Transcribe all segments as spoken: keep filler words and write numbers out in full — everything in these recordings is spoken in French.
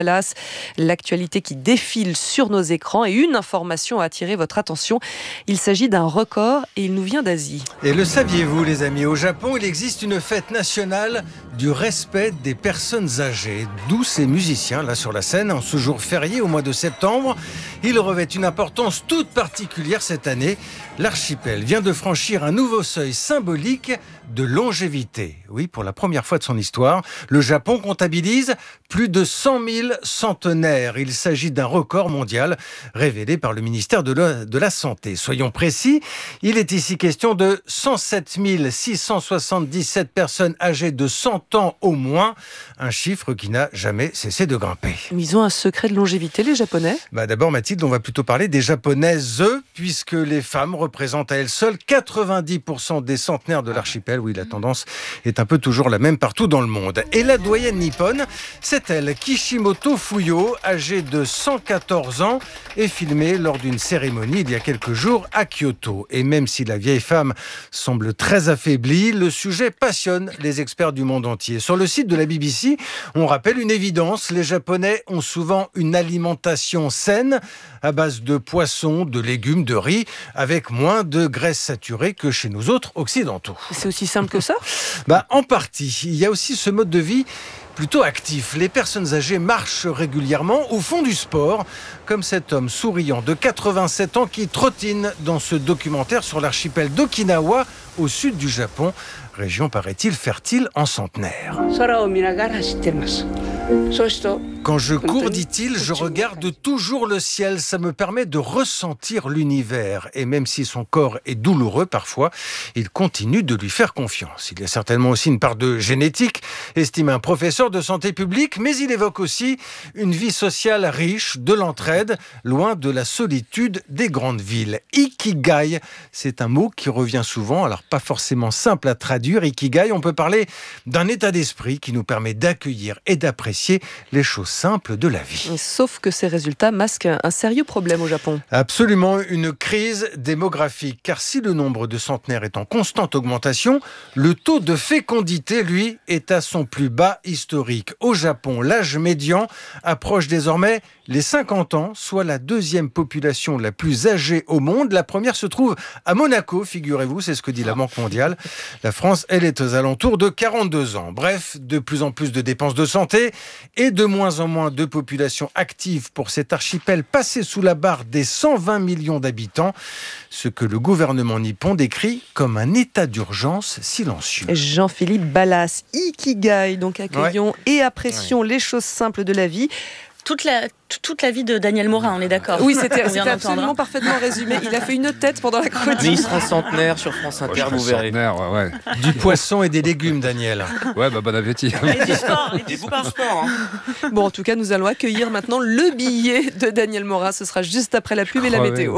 Place, l'actualité qui défile sur nos écrans et une information a attiré votre attention. Il s'agit d'un record et il nous vient d'Asie. Et le saviez-vous les amis, au Japon il existe une fête nationale du respect des personnes âgées. D'où ces musiciens là sur la scène en ce jour férié au mois de septembre. Il revêt une importance toute particulière cette année. L'archipel vient de franchir un nouveau seuil symbolique de longévité. Oui, pour la première fois de son histoire, le Japon comptabilise plus de cent mille centenaires. Il s'agit d'un record mondial révélé par le ministère de la, de la Santé. Soyons précis, il est ici question de cent sept mille six cent soixante-dix-sept personnes âgées de cent ans au moins, un chiffre qui n'a jamais cessé de grimper. Ils ont un secret de longévité, les Japonais ? Bah d'abord Mathilde, on va plutôt parler des Japonaises, puisque les femmes représentent à elles seules quatre-vingt-dix pour cent des centenaires de l'archipel. Oui, la tendance est un peu toujours la même partout dans le monde. Et la doyenne nippone, c'est elle, Kishimoto Fuyo, âgée de cent quatorze ans, est filmée lors d'une cérémonie il y a quelques jours à Kyoto. Et même si la vieille femme semble très affaiblie, le sujet passionne les experts du monde entier. Sur le site de la B B C, on rappelle une évidence, les Japonais ont souvent une alimentation saine à base de poissons, de légumes, de riz, avec moins de graisses saturées que chez nous autres occidentaux. C'est aussi simple que ça ? Bah, en partie. Il y a aussi ce mode de vie plutôt actif. Les personnes âgées marchent régulièrement ou font du sport, comme cet homme souriant de quatre-vingt-sept ans qui trottine dans ce documentaire sur l'archipel d'Okinawa, au sud du Japon, région, paraît-il, fertile en centenaires. Quand je cours, dit-il, je regarde toujours le ciel. Ça me permet de ressentir l'univers. Et même si son corps est douloureux parfois, il continue de lui faire confiance. Il y a certainement aussi une part de génétique, estime un professeur de santé publique, mais il évoque aussi une vie sociale riche, de l'entraide, loin de la solitude des grandes villes. Ikigai, c'est un mot qui revient souvent, alors pas forcément simple à traduire. Ikigai, on peut parler d'un état d'esprit qui nous permet d'accueillir et d'apprécier les choses simples de la vie. Sauf que ces résultats masquent un sérieux problème au Japon. Absolument, une crise démographique. Car si le nombre de centenaires est en constante augmentation, le taux de fécondité, lui, est à son plus bas historique. Au Japon, l'âge médian approche désormais les cinquante ans, soit la deuxième population la plus âgée au monde. La première se trouve à Monaco, figurez-vous, c'est ce que dit la Banque mondiale. La France, elle, est aux alentours de quarante-deux ans. Bref, de plus en plus de dépenses de santé et de moins en moins de population active pour cet archipel passé sous la barre des cent vingt millions d'habitants, ce que le gouvernement nippon décrit comme un état d'urgence silencieux. Jean-Philippe Ballas, Ikigai, donc accueillons ouais. et apprécions ouais. les choses simples de la vie. Toute la, toute la vie de Daniel Morin, on est d'accord. Oui, c'était, c'était absolument parfaitement résumé. Il a fait une tête pendant la chronique. Mais il sera centenaire sur France Inter, ouais, vous verrez. Ouais, ouais. Du poisson et des légumes, Daniel. Ouais, bah bon appétit. Et du sport. Et du sport. sport hein. Bon, en tout cas, nous allons accueillir maintenant le billet de Daniel Morin. Ce sera juste après la pub et la oh, météo.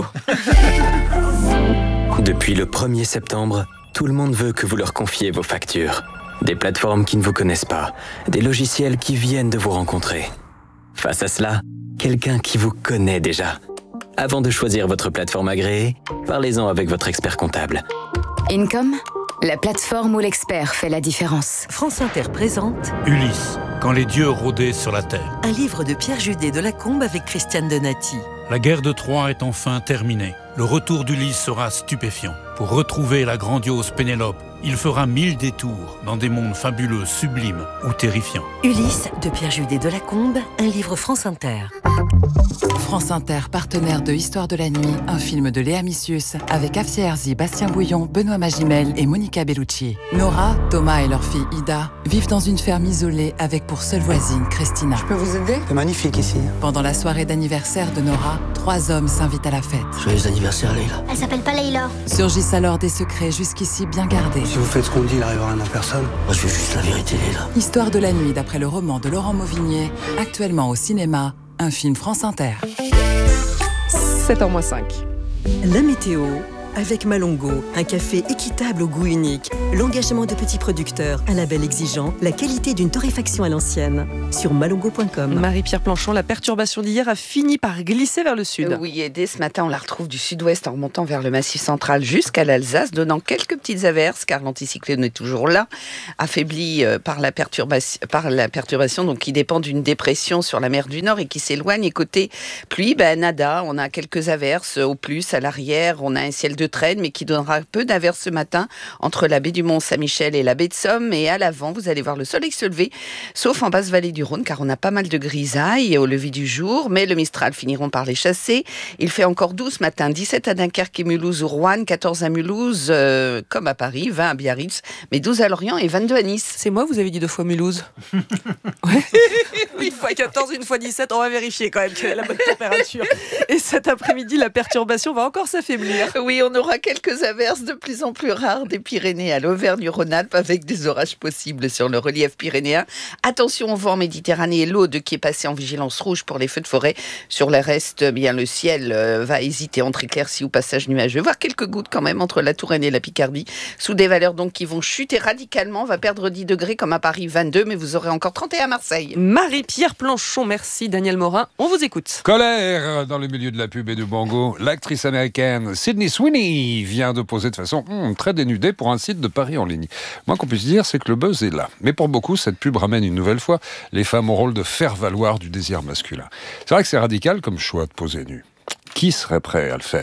Ouais. Depuis le premier septembre, tout le monde veut que vous leur confiez vos factures. Des plateformes qui ne vous connaissent pas, des logiciels qui viennent de vous rencontrer. Face à cela, quelqu'un qui vous connaît déjà. Avant de choisir votre plateforme agréée, parlez-en avec votre expert comptable. Income, la plateforme où l'expert fait la différence. France Inter présente Ulysse, quand les dieux rôdaient sur la terre. Un livre de Pierre Judet de Lacombe avec Christiane Donati. La guerre de Troie est enfin terminée. Le retour d'Ulysse sera stupéfiant. Pour retrouver la grandiose Pénélope, il fera mille détours dans des mondes fabuleux, sublimes ou terrifiants. Ulysse, de Pierre Judet de Lacombe, un livre France Inter. France Inter, partenaire de Histoire de la nuit, un film de Léa Missius, avec Afsia Herzi, Bastien Bouillon, Benoît Magimel et Monica Bellucci. Nora, Thomas et leur fille Ida vivent dans une ferme isolée avec pour seule voisine Christina. Je peux vous aider ? C'est magnifique ici. Pendant la soirée d'anniversaire de Nora, trois hommes s'invitent à la fête. Joyeux anniversaire, Leïla. Elle s'appelle pas Leïla. Surgissent alors des secrets jusqu'ici bien gardés. Si vous faites ce qu'on dit, il arrivera rien à personne. Moi, je veux juste la vérité, Leïla. Histoire de la nuit, d'après le roman de Laurent Mauvigné, actuellement au cinéma, un film France Inter. sept heures moins cinq. La météo avec Malongo, un café équitable redoutable au goût unique, l'engagement de petits producteurs, un label exigeant, la qualité d'une torréfaction à l'ancienne. Sur malongo point com. Marie-Pierre Planchon, la perturbation d'hier a fini par glisser vers le sud. Oui, et dès ce matin, on la retrouve du sud-ouest en remontant vers le Massif central jusqu'à l'Alsace, donnant quelques petites averses, car l'anticyclone est toujours là, affaibli par la perturbation, par la perturbation donc, qui dépend d'une dépression sur la mer du Nord et qui s'éloigne. Et côté pluie, ben, nada, on a quelques averses au plus, à l'arrière, on a un ciel de traîne, mais qui donnera peu d'averses ce matin entre la baie du Mont-Saint-Michel et la baie de Somme. Et à l'avant, vous allez voir le soleil se lever, sauf en basse vallée du Rhône, car on a pas mal de grisailles au lever du jour, mais le Mistral finiront par les chasser. Il fait encore douze ce matin, dix-sept à Dunkerque et Mulhouse ou Roanne, quatorze à Mulhouse, euh, comme à Paris, vingt à Biarritz, mais douze à Lorient et vingt-deux à Nice. C'est moi, vous avez dit deux fois Mulhouse. Ouais. Une fois quatorze, une fois dix-sept, on va vérifier quand même quelle est la bonne température. Et cet après-midi, la perturbation va encore s'affaiblir. Oui, on aura quelques averses de plus en plus rares des Pyrénées à l'Auvergne-Rhône-Alpes, avec des orages possibles sur le relief pyrénéen. Attention au vent Méditerranée et l'Aude qui est passée en vigilance rouge pour les feux de forêt. Sur le reste, bien le ciel euh, va hésiter entre éclaircies ou passage nuageux, voire quelques gouttes quand même entre la Touraine et la Picardie, sous des valeurs donc qui vont chuter radicalement. On va perdre dix degrés comme à Paris, vingt-deux, mais vous aurez encore trente et un à Marseille. Marie-Pierre Planchon, merci Daniel Morin, on vous écoute. Colère dans le milieu de la pub et du bango. L'actrice américaine Sydney Sweeney vient de poser de façon hmm, très dénudée pour un site de paris en ligne. Moins qu'on puisse dire, c'est que le buzz est là. Mais pour beaucoup, cette pub ramène une nouvelle fois les femmes au rôle de faire-valoir du désir masculin. C'est vrai que c'est radical comme choix de poser nu. Qui serait prêt à le faire ?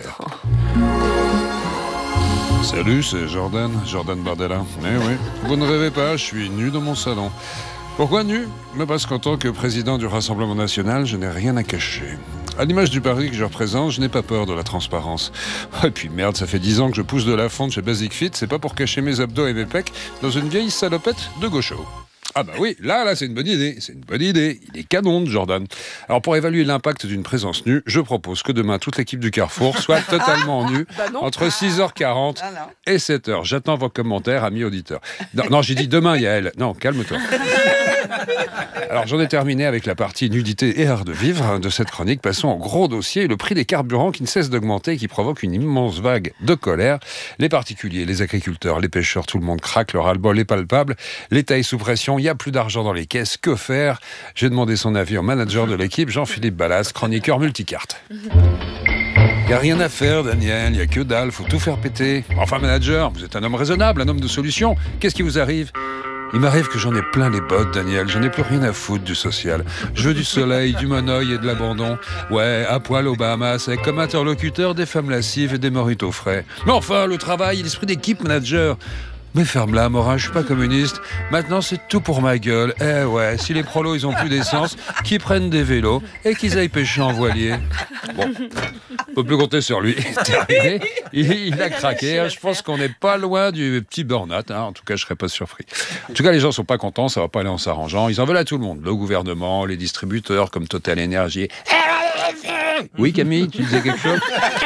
Salut, c'est Jordan, Jordan Bardella. Eh oui, vous ne rêvez pas, je suis nu dans mon salon. Pourquoi nu ? Mais parce qu'en tant que président du Rassemblement National, je n'ai rien à cacher. À l'image du parti que je représente, je n'ai pas peur de la transparence. Et puis merde, ça fait dix ans que je pousse de la fonte chez Basic Fit, c'est pas pour cacher mes abdos et mes pecs dans une vieille salopette de gaucho. Ah bah oui, là, là, c'est une bonne idée, c'est une bonne idée. Il est canon, Jordan. Alors pour évaluer l'impact d'une présence nue, je propose que demain, toute l'équipe du Carrefour soit totalement nue bah entre six heures quarante ah et sept heures. J'attends vos commentaires, amis auditeurs. Non, non j'ai dit demain, Yael. Non, calme-toi. Alors j'en ai terminé avec la partie nudité et art de vivre de cette chronique. Passons au gros dossier, le prix des carburants qui ne cesse d'augmenter et qui provoque une immense vague de colère. Les particuliers, les agriculteurs, les pêcheurs, tout le monde craque, le ras-le-bol est palpable. L'État est sous pression, il n'y a plus d'argent dans les caisses, que faire ? J'ai demandé son avis au manager de l'équipe, Jean-Philippe Ballas, chroniqueur multicarte. Il n'y a rien à faire, Daniel, il n'y a que dalle, faut tout faire péter. Enfin, manager, vous êtes un homme raisonnable, un homme de solution. Qu'est-ce qui vous arrive ? Il m'arrive que j'en ai plein les bottes, Daniel. J'en ai plus rien à foutre du social. Je veux du soleil, du monoeil et de l'abandon. Ouais, à poil aux Bahamas, avec comme interlocuteur des femmes lascives et des mojitos frais. Mais enfin, le travail et l'esprit d'équipe, manager. Mais ferme-la, Morin, je suis pas communiste. Maintenant, c'est tout pour ma gueule. Eh ouais, si les prolos, ils ont plus d'essence, qu'ils prennent des vélos et qu'ils aillent pêcher en voilier. Bon, on peut plus compter sur lui. Terminé. Il, il a craqué. Hein. Je pense qu'on n'est pas loin du petit burn-out. Hein. En tout cas, je serais pas surpris. En tout cas, les gens sont pas contents. Ça va pas aller en s'arrangeant. Ils en veulent à tout le monde. Le gouvernement, les distributeurs comme Total Energy. Oui, Camille, tu disais quelque chose ?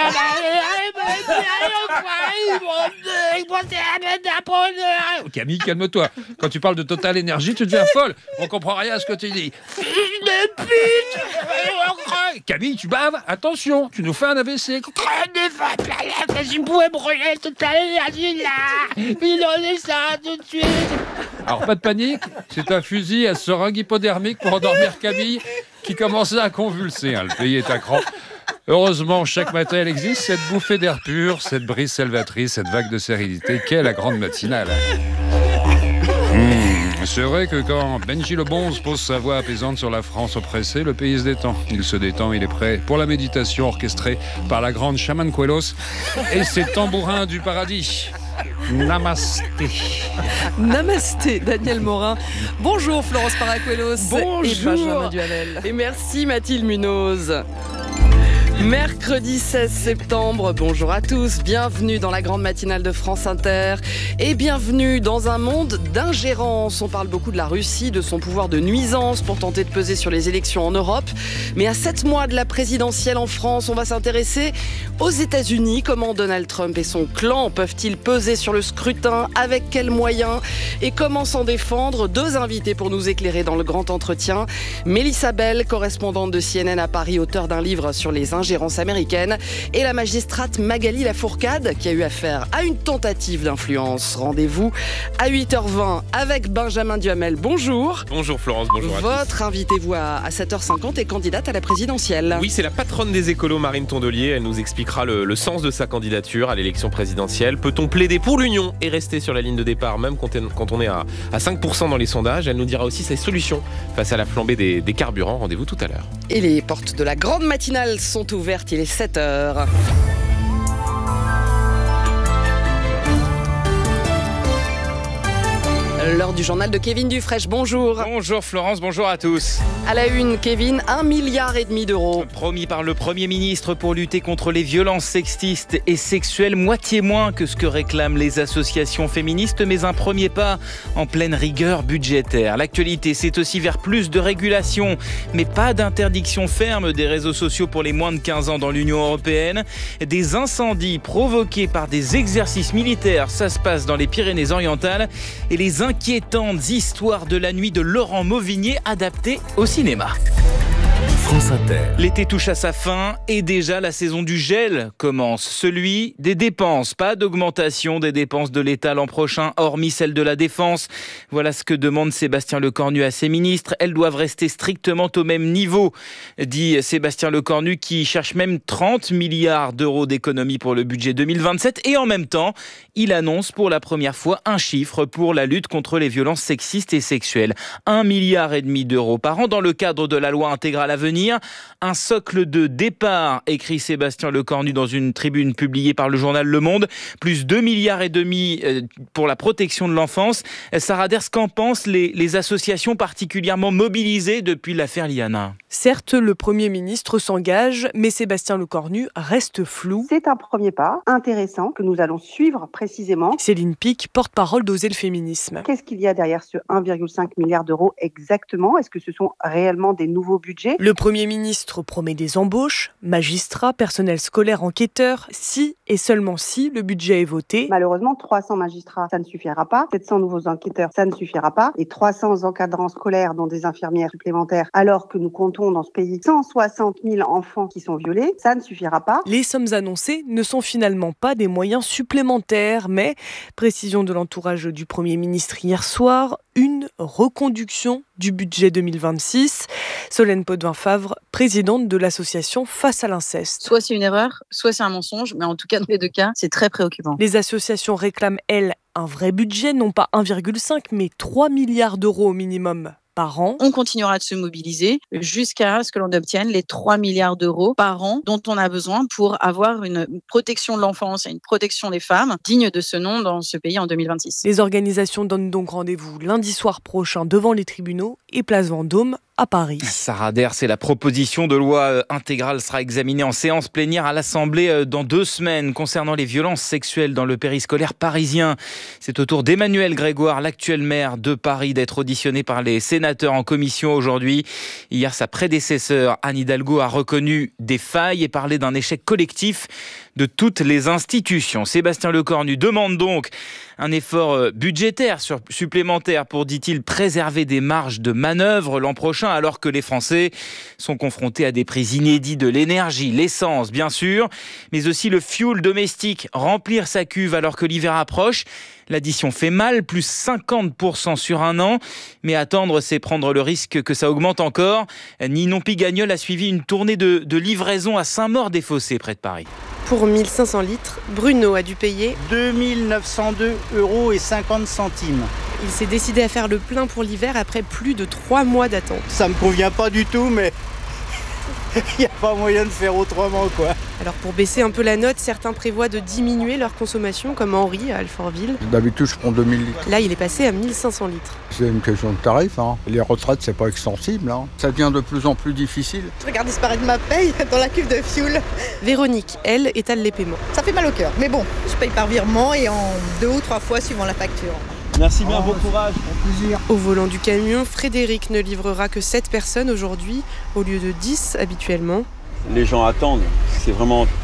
Camille, calme-toi. Quand tu parles de Total Energy, tu deviens folle. On comprend rien à ce que tu dis. Fils de pute. Camille, tu baves. Attention, tu nous fais un A V C. Si vous pouvez brûler Total Energy là, pilonnez ça tout de suite. Alors, pas de panique. C'est un fusil à seringue hypodermique pour endormir Camille qui commençait à convulser. Hein. Le pays est à cran. Heureusement, chaque matin, elle existe, cette bouffée d'air pur, cette brise salvatrice, cette vague de sérénité qu'est la grande matinale. Mmh, c'est vrai que quand Benji le Bonze pose sa voix apaisante sur la France oppressée, le pays se détend. Il se détend, il est prêt pour la méditation orchestrée par la grande chamane Quelos et ses tambourins du paradis. Namasté. Namasté, Daniel Morin. Bonjour Florence Paracuelos. Bonjour. Et Benjamin Duhamel. Et merci Mathilde Munoz. Mercredi seize septembre, bonjour à tous, bienvenue dans la grande matinale de France Inter et bienvenue dans un monde d'ingérence. On parle beaucoup de la Russie, de son pouvoir de nuisance pour tenter de peser sur les élections en Europe. Mais à sept mois de la présidentielle en France, on va s'intéresser aux États-Unis. Comment Donald Trump et son clan peuvent-ils peser sur le scrutin? Avec quels moyens? Et comment s'en défendre? Deux invités pour nous éclairer dans le grand entretien. Mélissa Bell, correspondante de C N N à Paris, auteure d'un livre sur les ingérences ingérence américaine, et la magistrate Magali Lafourcade qui a eu affaire à une tentative d'influence. Rendez-vous à huit heures vingt avec Benjamin Duhamel. Bonjour. Bonjour Florence, bonjour à tous. Votre invitée vous à, à sept heures cinquante est candidate à la présidentielle. Oui, c'est la patronne des écolos, Marine Tondelier. Elle nous expliquera le, le sens de sa candidature à l'élection présidentielle. Peut-on plaider pour l'union et rester sur la ligne de départ, même quand, quand on est à, à cinq pour cent dans les sondages? Elle nous dira aussi ses solutions face à la flambée des, des carburants. Rendez-vous tout à l'heure. Et les portes de la grande matinale sont ouvertes, il est sept heures. L'heure du journal de Kevin Dufresne, bonjour. Bonjour Florence, bonjour à tous. À la une, Kevin, un milliard et demi d'euros. Promis par le Premier ministre pour lutter contre les violences sexistes et sexuelles, moitié moins que ce que réclament les associations féministes, mais un premier pas en pleine rigueur budgétaire. L'actualité, c'est aussi vers plus de régulation, mais pas d'interdiction ferme des réseaux sociaux pour les moins de quinze ans dans l'Union européenne. Des incendies provoqués par des exercices militaires, ça se passe dans les Pyrénées-Orientales, et les inquiétantes histoires de la nuit de Laurent Mauvigné adaptées au cinéma. France Inter. L'été touche à sa fin et déjà la saison du gel commence. Celui des dépenses. Pas d'augmentation des dépenses de l'État l'an prochain, hormis celle de la défense. Voilà ce que demande Sébastien Lecornu à ses ministres. Elles doivent rester strictement au même niveau, dit Sébastien Lecornu, qui cherche même trente milliards d'euros d'économies pour le budget deux mille vingt-sept. Et en même temps, il annonce pour la première fois un chiffre pour la lutte contre les violences sexistes et sexuelles. Un milliard et demi d'euros par an dans le cadre de la loi intégrale à venir. Un socle de départ, écrit Sébastien Lecornu dans une tribune publiée par le journal Le Monde. Plus deux milliards et demi pour la protection de l'enfance. Sarah Ders, qu'en pensent les, les associations particulièrement mobilisées depuis l'affaire Liana? Certes, le Premier ministre s'engage, mais Sébastien Lecornu reste flou. C'est un premier pas intéressant que nous allons suivre précisément. Céline Pic, porte-parole d'Oser le féminisme. Qu'est-ce qu'il y a derrière ce un virgule cinq milliard d'euros exactement? Est-ce que ce sont réellement des nouveaux budgets? Le Premier ministre promet des embauches, magistrats, personnel scolaire, enquêteurs, si et seulement si le budget est voté. Malheureusement, trois cents magistrats, ça ne suffira pas. sept cents nouveaux enquêteurs, ça ne suffira pas. Et trois cents encadrants scolaires, dont des infirmières supplémentaires, alors que nous comptons dans ce pays cent soixante mille enfants qui sont violés, ça ne suffira pas. Les sommes annoncées ne sont finalement pas des moyens supplémentaires, mais, précision de l'entourage du Premier ministre hier soir, une reconduction du budget deux mille vingt-six. Solène Potvin-Favre, présidente de l'association Face à l'inceste. Soit c'est une erreur, soit c'est un mensonge, mais en tout cas, dans les deux cas, c'est très préoccupant. Les associations réclament, elles, un vrai budget, non pas un virgule cinq, mais trois milliards d'euros au minimum par an. On continuera de se mobiliser jusqu'à ce que l'on obtienne les trois milliards d'euros par an dont on a besoin pour avoir une protection de l'enfance et une protection des femmes digne de ce nom dans ce pays en deux mille vingt-six. Les organisations donnent donc rendez-vous lundi soir prochain devant les tribunaux et place Vendôme à Paris. Sarah Ders, et la proposition de loi intégrale sera examinée en séance plénière à l'Assemblée dans deux semaines concernant les violences sexuelles dans le périscolaire parisien. C'est au tour d'Emmanuel Grégoire, l'actuel maire de Paris, d'être auditionné par les sénateurs en commission aujourd'hui. Hier, sa prédécesseur Anne Hidalgo a reconnu des failles et parlé d'un échec collectif de toutes les institutions. Sébastien Lecornu demande donc un effort budgétaire supplémentaire pour, dit-il, préserver des marges de manœuvre l'an prochain, alors que les Français sont confrontés à des prix inédits de l'énergie, l'essence bien sûr, mais aussi le fioul domestique. Remplir sa cuve alors que l'hiver approche, l'addition fait mal, plus cinquante pour cent sur un an, mais attendre, c'est prendre le risque que ça augmente encore. Ninon Pigagnol a suivi une tournée de, de livraison à Saint-Maur-des-Fossés, près de Paris. Pour mille cinq cents litres, Bruno a dû payer deux mille neuf cent deux euros et cinquante centimes. Il s'est décidé à faire le plein pour l'hiver après plus de trois mois d'attente. Ça me convient pas du tout, mais il n'y a pas moyen de faire autrement, quoi. Alors pour baisser un peu la note, certains prévoient de diminuer leur consommation, comme Henri à Alfortville. D'habitude, je prends deux mille litres. Là, il est passé à mille cinq cents litres. C'est une question de tarif. Hein. Les retraites, c'est pas extensible. Hein. Ça devient de plus en plus difficile. Je regarde disparaître ma paye dans la cuve de fioul. Véronique, elle, étale les paiements. Ça fait mal au cœur, mais bon, je paye par virement et en deux ou trois fois suivant la facture. Merci bien, bon courage, bon plaisir. Au volant du camion, Frédéric ne livrera que sept personnes aujourd'hui, au lieu de dix habituellement. Les gens attendent, c'est vraiment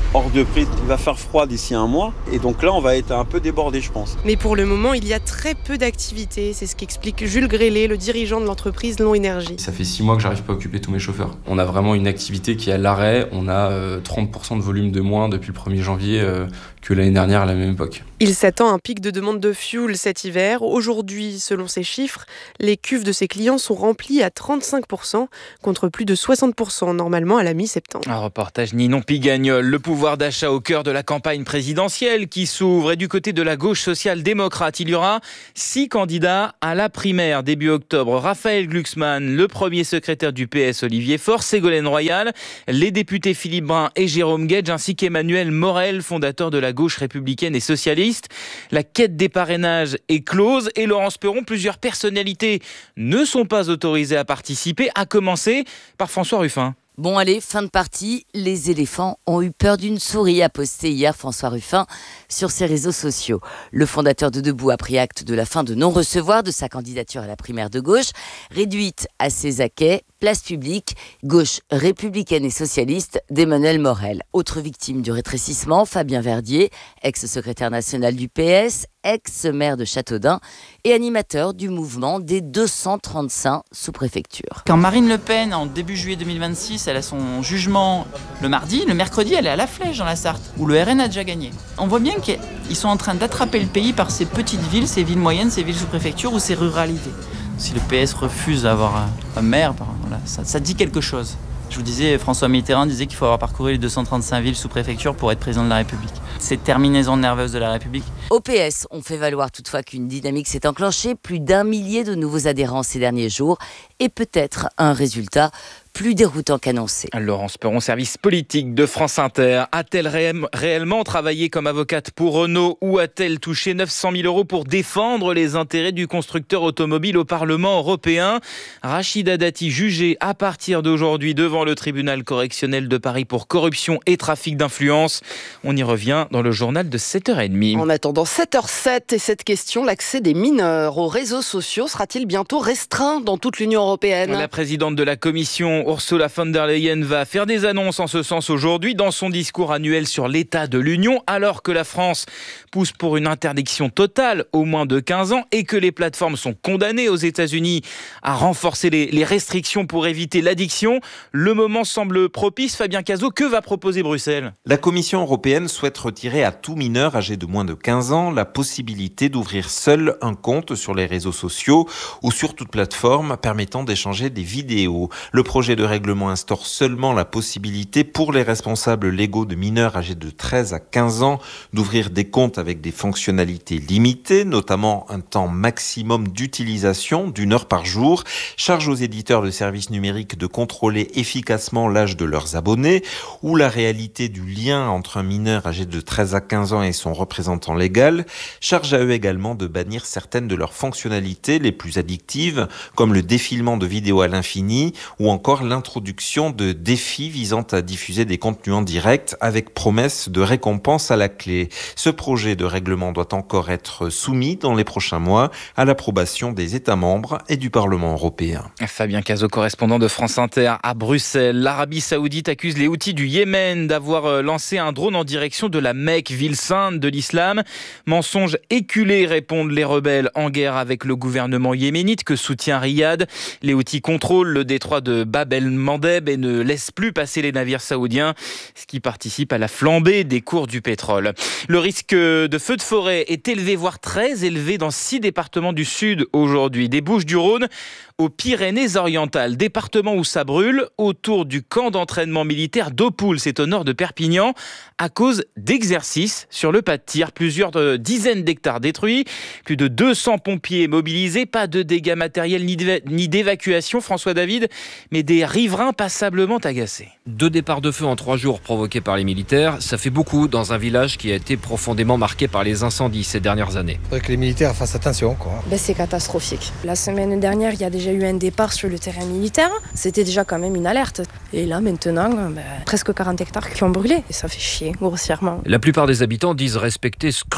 hors de prix. Il va faire froid d'ici un mois et donc là on va être un peu débordé, je pense. Mais pour le moment, il y a très peu d'activité. C'est ce qu'explique Jules Grélé, le dirigeant de l'entreprise Long Énergie. Ça fait six mois que j'arrive pas à occuper tous mes chauffeurs. On a vraiment une activité qui est à l'arrêt. On a euh, trente pour cent de volume de moins depuis le premier janvier euh, que l'année dernière à la même époque. Il s'attend à un pic de demande de fuel cet hiver. Aujourd'hui, selon ces chiffres, les cuves de ses clients sont remplies à trente-cinq pour cent contre plus de soixante pour cent normalement à la mi-septembre. Un reportage Ninon Pigagnol. Le pouvoir d'achat au cœur de la campagne présidentielle qui s'ouvre. Et du côté de la gauche social-démocrate, il y aura six candidats à la primaire début octobre. Raphaël Glucksmann, le premier secrétaire du P S Olivier Faure, Ségolène Royal, les députés Philippe Brun et Jérôme Guedj, ainsi qu'Emmanuel Morel, fondateur de la gauche républicaine et socialiste. La quête des parrainages est close et Laurence Perron, plusieurs personnalités ne sont pas autorisées à participer, à commencer par François Ruffin. Bon allez, fin de partie, les éléphants ont eu peur d'une souris, a posté hier François Ruffin sur ses réseaux sociaux. Le fondateur de Debout a pris acte de la fin de non-recevoir de sa candidature à la primaire de gauche, réduite à ses acquets, place publique, gauche républicaine et socialiste d'Emmanuel Morel. Autre victime du rétrécissement, Fabien Verdier, ex-secrétaire national du P S, ex-maire de Châteaudun et animateur du mouvement des deux cent trente-cinq sous-préfectures. Quand Marine Le Pen, en début juillet deux mille vingt-six, elle a son jugement le mardi, le mercredi, elle est à la Flèche dans la Sarthe, où le R N a déjà gagné. On voit bien qu'ils sont en train d'attraper le pays par ces petites villes, ces villes moyennes, ces villes sous-préfectures ou ces ruralités. Si le P S refuse d'avoir un, un maire, voilà, ça, ça dit quelque chose. Je vous disais, François Mitterrand disait qu'il faut avoir parcouru les deux cent trente-cinq villes sous préfecture pour être président de la République. Cette terminaison nerveuse de la République. Au P S, on fait valoir toutefois qu'une dynamique s'est enclenchée, plus d'un millier de nouveaux adhérents ces derniers jours et peut-être un résultat plus déroutant qu'annoncé. Laurence Perron, service politique de France Inter. A-t-elle ré- réellement travaillé comme avocate pour Renault ou a-t-elle touché neuf cent mille euros pour défendre les intérêts du constructeur automobile au Parlement européen? Rachida Dati, jugée à partir d'aujourd'hui devant le tribunal correctionnel de Paris pour corruption et trafic d'influence. On y revient dans le journal de sept heures trente. En attendant sept heures sept et cette question, l'accès des mineurs aux réseaux sociaux sera-t-il bientôt restreint dans toute l'Union européenne? La présidente de la Commission, Ursula von der Leyen, va faire des annonces en ce sens aujourd'hui dans son discours annuel sur l'état de l'Union, alors que la France pousse pour une interdiction totale aux moins de quinze ans et que les plateformes sont condamnées aux États-Unis à renforcer les, les restrictions pour éviter l'addiction. Le moment semble propice. Fabien Cazot, que va proposer Bruxelles? La Commission européenne souhaite retirer à tout mineur âgé de moins de quinze ans la possibilité d'ouvrir seul un compte sur les réseaux sociaux ou sur toute plateforme permettant d'échanger des vidéos. Le projet de règlement instaure seulement la possibilité pour les responsables légaux de mineurs âgés de treize à quinze ans d'ouvrir des comptes avec des fonctionnalités limitées, notamment un temps maximum d'utilisation d'une heure par jour. Charge aux éditeurs de services numériques de contrôler efficacement l'âge de leurs abonnés ou la réalité du lien entre un mineur âgé de treize à quinze ans et son représentant légal. Charge à eux également de bannir certaines de leurs fonctionnalités les plus addictives, comme le défilement de vidéos à l'infini ou encore l'introduction de défis visant à diffuser des contenus en direct avec promesse de récompense à la clé. Ce projet de règlement doit encore être soumis dans les prochains mois à l'approbation des États membres et du Parlement européen. Fabien Cazot, correspondant de France Inter à Bruxelles. L'Arabie Saoudite accuse les Houthis du Yémen d'avoir lancé un drone en direction de la Mecque, ville sainte de l'islam. Mensonge éculé, répondent les rebelles en guerre avec le gouvernement yéménite que soutient Riyad. Les Houthis contrôlent le détroit de Bab el-Mandeb et ne laissent plus passer les navires saoudiens, ce qui participe à la flambée des cours du pétrole. Le risque de feu de forêt est élevé, voire très élevé, dans six départements du sud aujourd'hui. Des Bouches-du-Rhône aux Pyrénées-Orientales, département où ça brûle, autour du camp d'entraînement militaire d'Oppoul, c'est au nord de Perpignan, à cause d'exercices sur le pas de tir. Plusieurs de, dizaines d'hectares détruits, plus de deux cents pompiers mobilisés, pas de dégâts matériels ni, d'éva- ni d'évacuation, François David, mais des riverains passablement agacés. Deux départs de feu en trois jours provoqués par les militaires, ça fait beaucoup dans un village qui a été profondément marqué par les incendies ces dernières années. Il faudrait que les militaires fassent attention, quoi. Ben, c'est catastrophique. La semaine dernière, il y a déjà eu un départ sur le terrain militaire. C'était déjà quand même une alerte. Et là, maintenant, ben, presque quarante hectares qui ont brûlé. Et ça fait chier, grossièrement. La plupart des habitants disent respecter scrupuleusement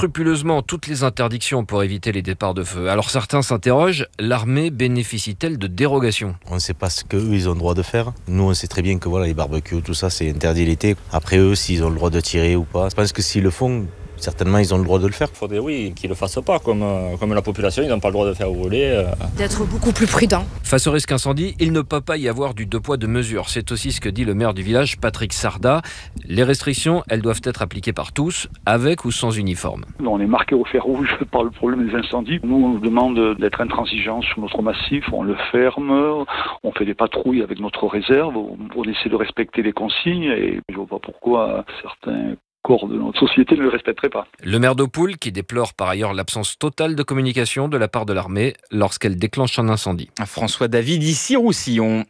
scrupuleusement toutes les interdictions pour éviter les départs de feu. Alors certains s'interrogent, l'armée bénéficie-t-elle de dérogations ? On ne sait pas ce qu'eux, ils ont le droit de faire. Nous, on sait très bien que voilà, les barbecues, tout ça, c'est interdit l'été. Après eux, s'ils ont le droit de tirer ou pas. Je pense que s'ils le font, certainement, ils ont le droit de le faire. Il faudrait, oui, qu'ils ne le fassent pas. Comme, euh, comme la population, ils n'ont pas le droit de faire brûler. Euh... D'être beaucoup plus prudent. Face au risque incendie, il ne peut pas y avoir du deux poids, deux mesures. C'est aussi ce que dit le maire du village, Patrick Sarda. Les restrictions, elles doivent être appliquées par tous, avec ou sans uniforme. On est marqué au fer rouge par le problème des incendies. Nous, on nous demande d'être intransigeants sur notre massif. On le ferme, on fait des patrouilles avec notre réserve. On essaie de respecter les consignes et je ne vois pas pourquoi certains corps de notre société ne le respecterait pas. Le maire d'Opouls, qui déplore par ailleurs l'absence totale de communication de la part de l'armée lorsqu'elle déclenche un incendie. François David, ici Roussillon.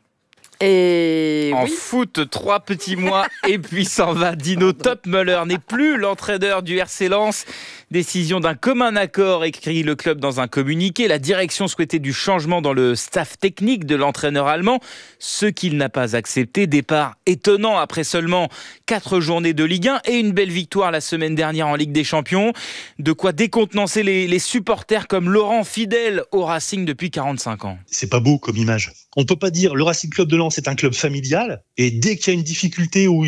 Et en oui. foot, trois petits mois et puis s'en va. Dino Topmöller n'est plus l'entraîneur du R C Lens. Décision d'un commun accord, écrit le club dans un communiqué. La direction souhaitait du changement dans le staff technique de l'entraîneur allemand, ce qu'il n'a pas accepté. Départ étonnant après seulement quatre journées de Ligue un et une belle victoire la semaine dernière en Ligue des Champions. De quoi décontenancer les, les supporters comme Laurent, fidèle au Racing depuis quarante-cinq ans. C'est pas beau comme image. On peut pas dire le Racing Club de Lens est un club familial et dès qu'il y a une difficulté où...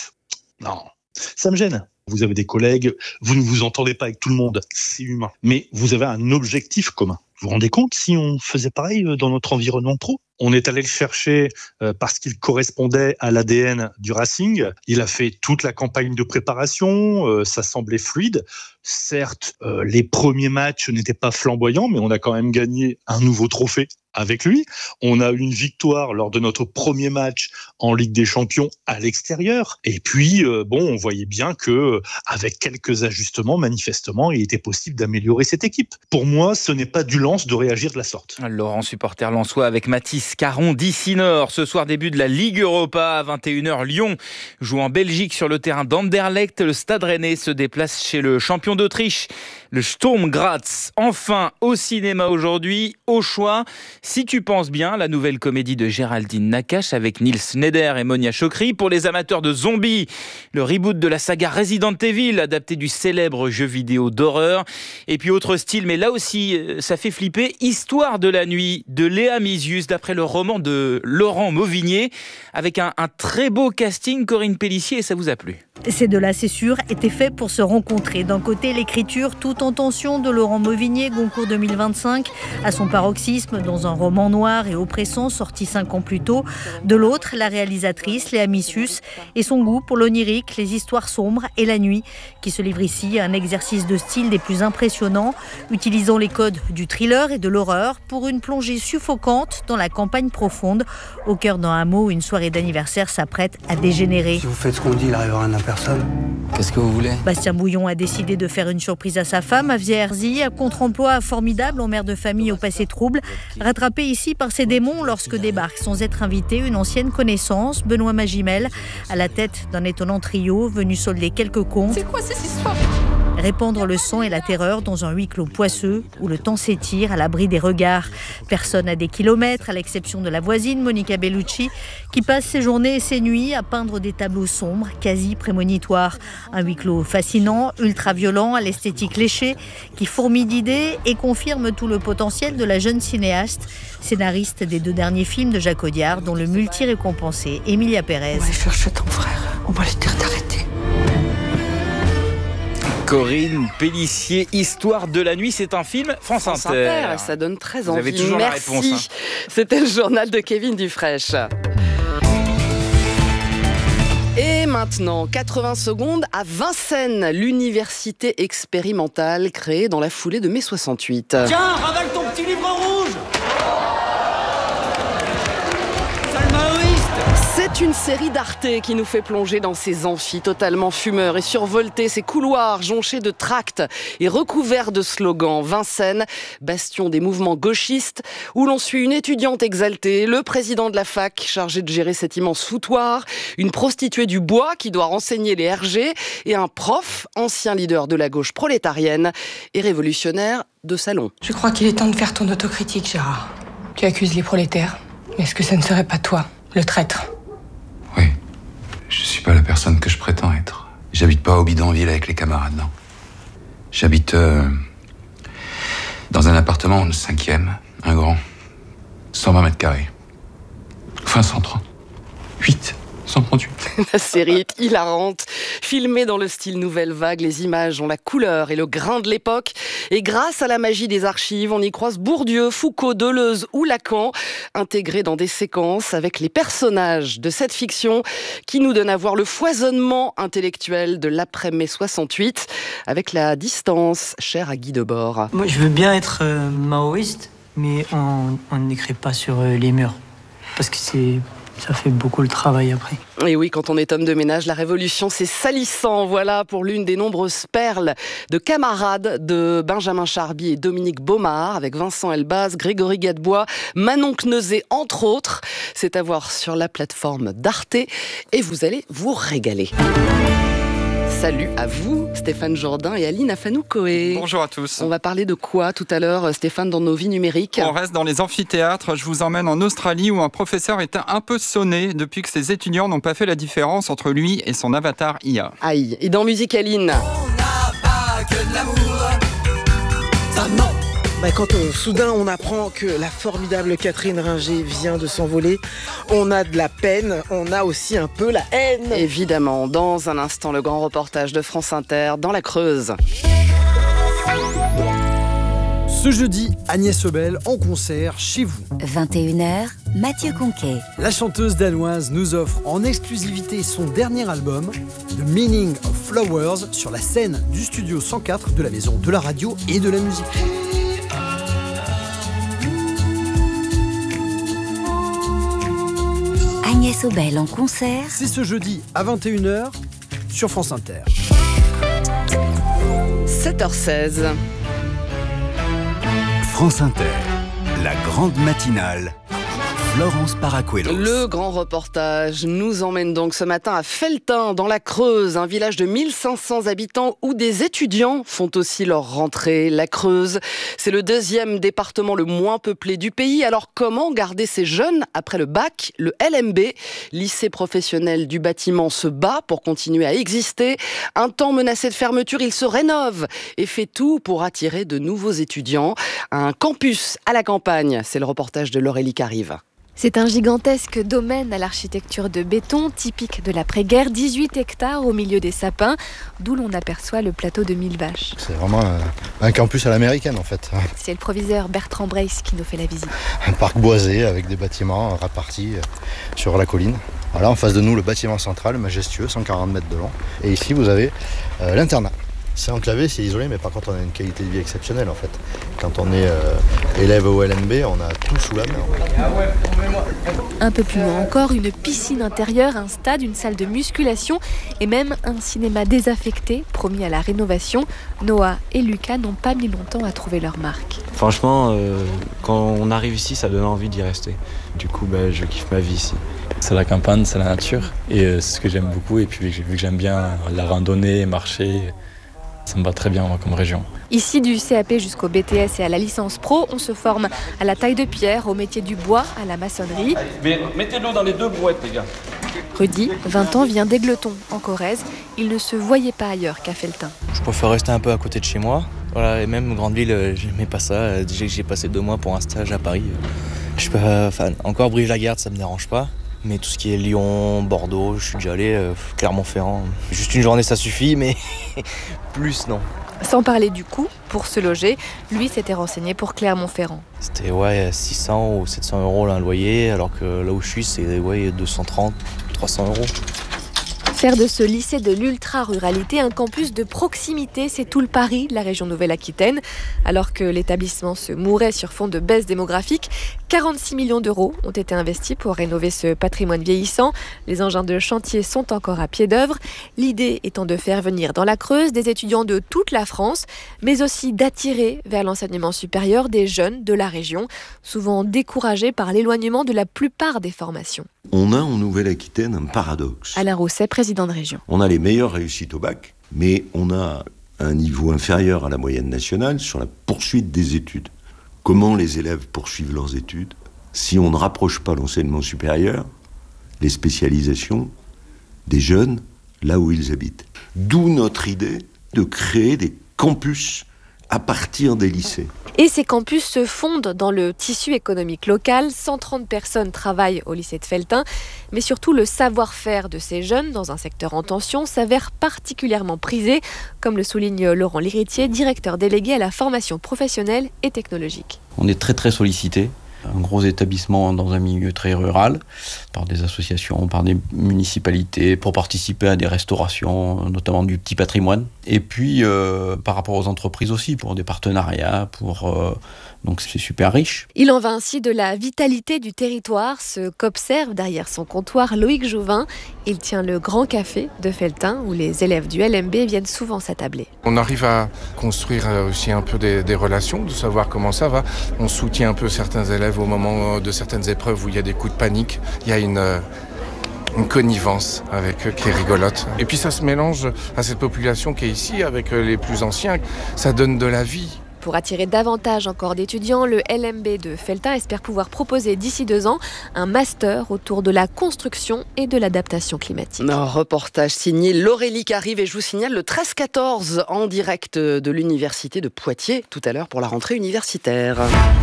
Non, ça me gêne. Vous avez des collègues, vous ne vous entendez pas avec tout le monde, c'est humain. Mais vous avez un objectif commun. Vous vous rendez compte si on faisait pareil dans notre environnement pro ? On est allé le chercher parce qu'il correspondait à l'A D N du Racing. Il a fait toute la campagne de préparation, ça semblait fluide. Certes, les premiers matchs n'étaient pas flamboyants, mais on a quand même gagné un nouveau trophée avec lui. On a eu une victoire lors de notre premier match en Ligue des Champions à l'extérieur. Et puis, bon, on voyait bien que avec quelques ajustements, manifestement, il était possible d'améliorer cette équipe. Pour moi, ce n'est pas du Lens de réagir de la sorte. Laurent, supporter lensois avec Mathis Caron d'ici Nord. Ce soir, début de la Ligue Europa à vingt et une heures. Lyon joue en Belgique sur le terrain d'Anderlecht. Le Stade Rennais se déplace chez le champion d'Autriche, le Sturm Graz. Enfin, au cinéma aujourd'hui, au choix. Si tu penses bien, la nouvelle comédie de Géraldine Nakache avec Nils Schneider et Monia Chokri. Pour les amateurs de zombies, le reboot de la saga Resident Evil, adapté du célèbre jeu vidéo d'horreur. Et puis autre style, mais là aussi, ça fait flipper. Histoire de la nuit de Léa Misius, d'après le roman de Laurent Mauvigné, avec un, un très beau casting. Corinne Pellissier, et ça vous a plu? Ces deux-là, c'est sûr, étaient faits pour se rencontrer. D'un côté, l'écriture toute en tension de Laurent Mauvigné, Goncourt deux mille vingt-cinq, à son paroxysme dans un roman noir et oppressant sorti cinq ans plus tôt. De l'autre, la réalisatrice Léa Misius et son goût pour l'onirique, les histoires sombres et la nuit, qui se livre ici à un exercice de style des plus impressionnants, utilisant les codes du thriller et de l'horreur pour une plongée suffocante dans la campagne profonde, au cœur d'un hameau où une soirée d'anniversaire s'apprête à dégénérer. Si vous faites ce qu'on dit, il arrivera rien à personne. Qu'est-ce que vous voulez ? Bastien Bouillon a décidé de faire une surprise à sa femme, Avia Herzi, à contre-emploi formidable en mère de famille au passé trouble, rattrapé ici par ses démons lorsque débarque sans être invité une ancienne connaissance, Benoît Magimel, à la tête d'un étonnant trio venu solder quelques comptes. C'est quoi cette histoire ? Répandre le sang et la terreur dans un huis clos poisseux où le temps s'étire à l'abri des regards. Personne à des kilomètres, à l'exception de la voisine Monica Bellucci, qui passe ses journées et ses nuits à peindre des tableaux sombres, quasi prémonitoires. Un huis clos fascinant, ultra-violent, à l'esthétique léchée, qui fourmille d'idées et confirme tout le potentiel de la jeune cinéaste, scénariste des deux derniers films de Jacques Audiard, dont le multi-récompensé Emilia Pérez. On va aller chercher ton frère, on va lui dire d'arrêter. Corinne Pellissier, Histoire de la nuit, c'est un film France, France Inter. Inter. Ça donne très Vous envie. avez toujours Merci. la réponse. Hein. C'était le journal de Kevin Dufresne. Et maintenant, quatre-vingts secondes à Vincennes, l'université expérimentale créée dans la foulée de mai soixante-huit. Tiens, ravale ton petit livre rouge. C'est une série d'Arte qui nous fait plonger dans ces amphis totalement fumeurs et survoltés, ces couloirs jonchés de tracts et recouverts de slogans. Vincennes, bastion des mouvements gauchistes, où l'on suit une étudiante exaltée, le président de la fac chargé de gérer cet immense foutoir, une prostituée du bois qui doit renseigner les R G et un prof, ancien leader de la gauche prolétarienne et révolutionnaire de salon. Je crois qu'il est temps de faire ton autocritique, Gérard. Tu accuses les prolétaires, mais est-ce que ça ne serait pas toi, le traître ? Je suis pas la personne que je prétends être. J'habite pas au bidonville avec les camarades, non. J'habite euh, dans un appartement de cinquième, un grand, cent vingt mètres carrés. Enfin, cent trente-huit. cent trente-huit. La série est hilarante, filmée dans le style nouvelle vague. Les images ont la couleur et le grain de l'époque. Et grâce à la magie des archives, on y croise Bourdieu, Foucault, Deleuze ou Lacan, intégrés dans des séquences avec les personnages de cette fiction qui nous donne à voir le foisonnement intellectuel de l'après-mai soixante-huit avec la distance chère à Guy Debord. Moi, je veux bien être euh, maoïste, mais on n'écrit pas sur euh, les murs. Parce que c'est... ça fait beaucoup le travail après. Et oui, quand on est homme de ménage, la révolution, c'est salissant. Voilà pour l'une des nombreuses perles de camarades de Benjamin Charby et Dominique Baumard, avec Vincent Elbaz, Grégory Gadebois, Manon Kneuzé, entre autres. C'est à voir sur la plateforme d'Arte et vous allez vous régaler. Salut à vous, Stéphane Jourdain et Aline Afanou-Coé. Bonjour à tous. On va parler de quoi tout à l'heure, Stéphane, dans nos vies numériques ? On reste dans les amphithéâtres. Je vous emmène en Australie où un professeur est un peu sonné depuis que ses étudiants n'ont pas fait la différence entre lui et son avatar I A. Aïe. Et dans Musique Aline ? On n'a pas que de l'amour. Ça non. Bah quand on, soudain on apprend que la formidable Catherine Ringer vient de s'envoler, on a de la peine, on a aussi un peu la haine. Évidemment, dans un instant, le grand reportage de France Inter dans la Creuse. Ce jeudi, Agnès Obel en concert chez vous. vingt et une heures, Mathieu Conquet. La chanteuse danoise nous offre en exclusivité son dernier album, The Meaning of Flowers, sur la scène du studio cent quatre de la Maison de la Radio et de la Musique. Agnès Obel en concert. C'est ce jeudi à vingt et une heures sur France Inter. sept heures seize. France Inter, la grande matinale. Florence Paracuelos. Le grand reportage nous emmène donc ce matin à Felletin, dans la Creuse, un village de mille cinq cents habitants où des étudiants font aussi leur rentrée. La Creuse, c'est le deuxième département le moins peuplé du pays. Alors comment garder ces jeunes après le bac ? Le L M B, lycée professionnel du bâtiment, se bat pour continuer à exister. Un temps menacé de fermeture, il se rénove et fait tout pour attirer de nouveaux étudiants. Un campus à la campagne, c'est le reportage de Laurélie Carive. C'est un gigantesque domaine à l'architecture de béton, typique de l'après-guerre, dix-huit hectares au milieu des sapins, d'où l'on aperçoit le plateau de Mille Vaches. C'est vraiment un, un campus à l'américaine en fait. C'est le proviseur Bertrand Brace qui nous fait la visite. Un parc boisé avec des bâtiments répartis sur la colline. Voilà, en face de nous, le bâtiment central, majestueux, cent quarante mètres de long. Et ici, vous avez euh, l'internat. C'est enclavé, c'est isolé, mais par contre on a une qualité de vie exceptionnelle en fait. Quand on est euh, élève au L M B, on a tout sous la main. Un peu plus loin encore, une piscine intérieure, un stade, une salle de musculation et même un cinéma désaffecté, promis à la rénovation. Noah et Lucas n'ont pas mis longtemps à trouver leur marque. Franchement, euh, quand on arrive ici, ça donne envie d'y rester. Du coup, bah, je kiffe ma vie ici. C'est la campagne, c'est la nature et euh, c'est ce que j'aime beaucoup. Et puis vu que j'aime bien la randonnée, marcher, ça me va très bien moi, comme région. Ici, du C A P jusqu'au B T S et à la licence pro, on se forme à la taille de pierre, au métier du bois, à la maçonnerie. Mais mettez de l'eau dans les deux brouettes, les gars. Rudy, vingt ans, vient d'Égleton, en Corrèze. Il ne se voyait pas ailleurs qu'à Felletin. Je préfère rester un peu à côté de chez moi. Voilà, et même grande ville, j'aimais pas ça. Déjà que j'ai passé deux mois pour un stage à Paris. Je suis pas fan. Encore Brive-la-Gaillarde, ça me dérange pas. Mais tout ce qui est Lyon, Bordeaux, je suis déjà allé, euh, Clermont-Ferrand. Juste une journée, ça suffit, mais plus, non. Sans parler du coût, pour se loger, lui s'était renseigné pour Clermont-Ferrand. C'était ouais, six cents ou sept cents euros là, un loyer, alors que là où je suis, c'est ouais, deux cent trente, trois cents euros. Faire de ce lycée de l'ultra-ruralité un campus de proximité, c'est tout le pari de la région Nouvelle-Aquitaine. Alors que l'établissement se mourait sur fond de baisse démographique, quarante-six millions d'euros ont été investis pour rénover ce patrimoine vieillissant. Les engins de chantier sont encore à pied d'œuvre. L'idée étant de faire venir dans la Creuse des étudiants de toute la France, mais aussi d'attirer vers l'enseignement supérieur des jeunes de la région, souvent découragés par l'éloignement de la plupart des formations. On a en Nouvelle-Aquitaine un paradoxe. Alain Rousset, président de région. On a les meilleures réussites au bac, mais on a un niveau inférieur à la moyenne nationale sur la poursuite des études. Comment les élèves poursuivent leurs études si on ne rapproche pas l'enseignement supérieur, les spécialisations, des jeunes là où ils habitent? D'où notre idée de créer des campus à partir des lycées. Et ces campus se fondent dans le tissu économique local. cent trente personnes travaillent au lycée de Felletin. Mais surtout, le savoir-faire de ces jeunes dans un secteur en tension s'avère particulièrement prisé, comme le souligne Laurent Liritier, directeur délégué à la formation professionnelle et technologique. On est très très sollicité. Un gros établissement dans un milieu très rural, par des associations, par des municipalités, pour participer à des restaurations, notamment du petit patrimoine. Et puis, euh, par rapport aux entreprises aussi, pour des partenariats, pour... Euh, donc c'est super riche. Il en va ainsi de la vitalité du territoire, ce qu'observe derrière son comptoir Loïc Jouvin. Il tient le Grand Café de Felletin, où les élèves du L M B viennent souvent s'attabler. On arrive à construire aussi un peu des, des relations, de savoir comment ça va. On soutient un peu certains élèves au moment de certaines épreuves où il y a des coups de panique. Il y a une... une connivence avec eux qui est rigolote. Et puis ça se mélange à cette population qui est ici, avec les plus anciens. Ça donne de la vie. Pour attirer davantage encore d'étudiants, le L M B de Felletin espère pouvoir proposer d'ici deux ans un master autour de la construction et de l'adaptation climatique. Un reportage signé Laurélie qui arrive et je vous signale le treize quatorze en direct de l'université de Poitiers tout à l'heure pour la rentrée universitaire.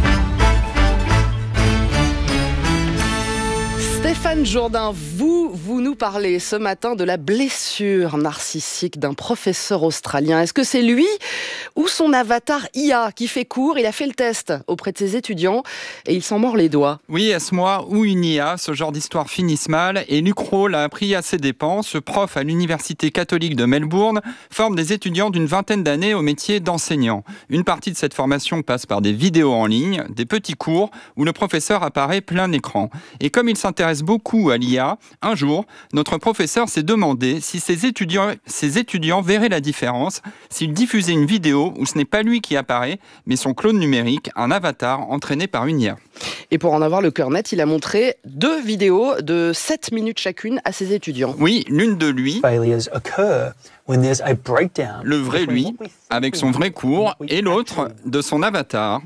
Stéphane Jourdain, vous, vous nous parlez ce matin de la blessure narcissique d'un professeur australien. Est-ce que c'est lui ou son avatar I A qui fait cours? Il a fait le test auprès de ses étudiants et il s'en mord les doigts. Oui, est-ce moi ou une I A? Ce genre d'histoire finissent mal et Lucro l'a appris à ses dépens. Ce prof à l'université catholique de Melbourne forme des étudiants d'une vingtaine d'années au métier d'enseignant. Une partie de cette formation passe par des vidéos en ligne, des petits cours où le professeur apparaît plein écran. Et comme il s'intéresse beaucoup à l'I A, un jour, notre professeur s'est demandé si ses étudiants, ses étudiants verraient la différence s'il diffusait une vidéo où ce n'est pas lui qui apparaît, mais son clone numérique, un avatar entraîné par une I A. Et pour en avoir le cœur net, il a montré deux vidéos de sept minutes chacune à ses étudiants. Oui, l'une de lui, le vrai lui, avec son vrai cours, et l'autre de son avatar,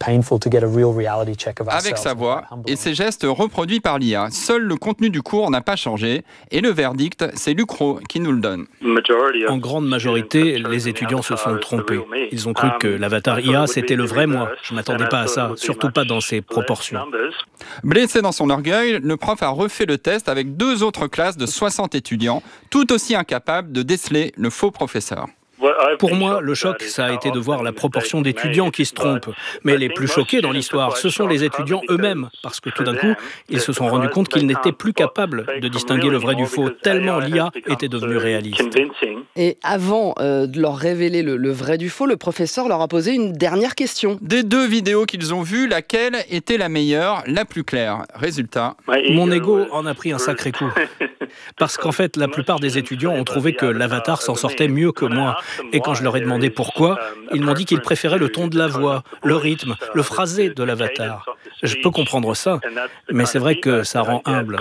avec sa voix et ses gestes reproduits par l'I A. Seul le contenu du cours n'a pas changé, et le verdict, c'est Lucro qui nous le donne. En grande majorité, les étudiants se sont trompés. Ils ont cru que l'avatar I A, c'était le vrai moi. Je ne m'attendais pas à ça, surtout pas dans ces proportions. Blessé dans son orgueil, le prof a refait le test avec deux autres classes de soixante étudiants, tout aussi incapables de déceler le faux professeur. Pour moi, le choc, ça a été de voir la proportion d'étudiants qui se trompent. Mais les plus choqués dans l'histoire, ce sont les étudiants eux-mêmes, parce que tout d'un coup, ils se sont rendus compte qu'ils n'étaient plus capables de distinguer le vrai du faux, tellement l'I A était devenue réaliste. Et avant euh, de leur révéler le, le vrai du faux, le professeur leur a posé une dernière question. Des deux vidéos qu'ils ont vues, laquelle était la meilleure, la plus claire? Résultat. Mon ego en a pris un sacré coup. Parce qu'en fait, la plupart des étudiants ont trouvé que l'avatar s'en sortait mieux que moi. Et quand je leur ai demandé pourquoi, ils m'ont dit qu'ils préféraient le ton de la voix, le rythme, le phrasé de l'avatar. Je peux comprendre ça, mais c'est vrai que ça rend humble.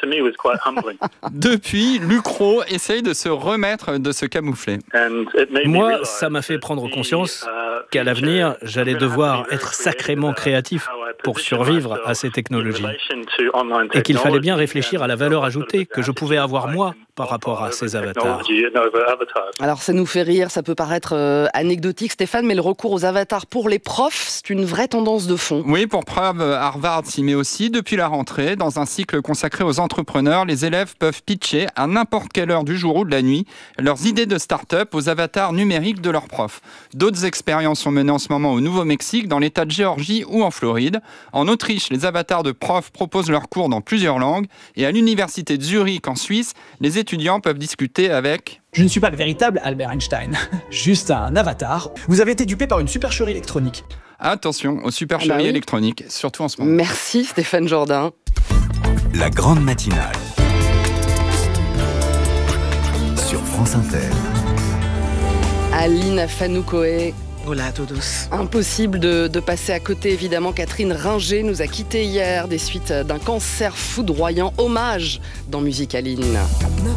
Depuis, Lucro essaye de se remettre de se camoufler. Moi, ça m'a fait prendre conscience qu'à l'avenir, j'allais devoir être sacrément créatif pour survivre à ces technologies. Et qu'il fallait bien réfléchir à la valeur ajoutée que je pouvais avoir moi par rapport à ces avatars. Alors ça nous fait rire, ça peut paraître euh, anecdotique Stéphane, mais le recours aux avatars pour les profs, c'est une vraie tendance de fond. Oui, pour preuve, Harvard s'y met aussi. Depuis la rentrée, dans un cycle consacré aux entrepreneurs, les élèves peuvent pitcher à n'importe quelle heure du jour ou de la nuit leurs idées de start-up aux avatars numériques de leurs profs. D'autres expériences sont menées en ce moment au Nouveau-Mexique, dans l'État de Géorgie ou en Floride. En Autriche, les avatars de profs proposent leurs cours dans plusieurs langues. Et à l'université de Zurich, en Suisse, les étudiants peuvent discuter avec... Je ne suis pas le véritable Albert Einstein, juste un avatar. Vous avez été dupé par une supercherie électronique. Attention aux supercheries ah bah oui. électroniques, surtout en ce moment. Merci Stéphane Jourdain. La grande matinale sur France Inter. Aline Fanoukoé. Hola a todos. Impossible de, de passer à côté, évidemment. Catherine Ringer nous a quittés hier des suites d'un cancer foudroyant. Hommage dans Musique Aline.